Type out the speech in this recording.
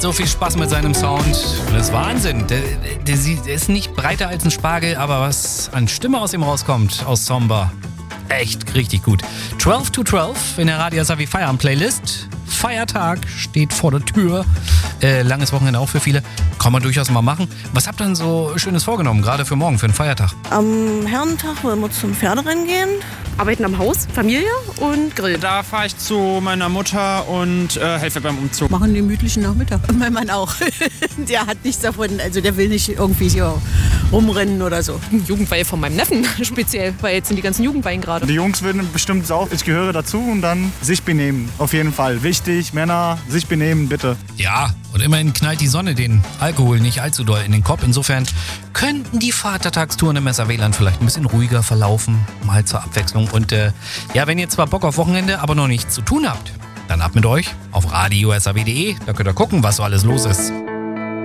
So viel Spaß mit seinem Sound. Das ist Wahnsinn. Der ist nicht breiter als ein Spargel, aber was an Stimme aus ihm rauskommt, aus Zomba. Echt richtig gut. 12 to 12 in der Radio Savi Feierabend-Playlist. Feiertag steht vor der Tür. Langes Wochenende auch für viele. Kann man durchaus mal machen. Was habt ihr denn so Schönes vorgenommen, gerade für morgen, für den Feiertag? Am Herrentag wollen wir zum Pferderennen gehen. Arbeiten am Haus, Familie und Grill. Da fahre ich zu meiner Mutter und helfe beim Umzug. Machen einen gemütlichen Nachmittag. Und mein Mann auch. Der hat nichts davon, also der will nicht irgendwie hier rumrennen oder so. Jugendweihe von meinem Neffen speziell, weil jetzt sind die ganzen Jugendweihen gerade. Die Jungs würden bestimmt saufen. Ich gehöre dazu und dann sich benehmen. Auf jeden Fall. Wichtig, Männer, sich benehmen, bitte. Ja, und immerhin knallt die Sonne den Alkohol nicht allzu doll in den Kopf. Insofern könnten die Vatertagstouren im Messerwählern vielleicht ein bisschen ruhiger verlaufen. Mal zur Abwechslung. Und ja, wenn ihr zwar Bock auf Wochenende, aber noch nichts zu tun habt, dann ab mit euch auf radio.saw.de. Da könnt ihr gucken, was so alles los ist.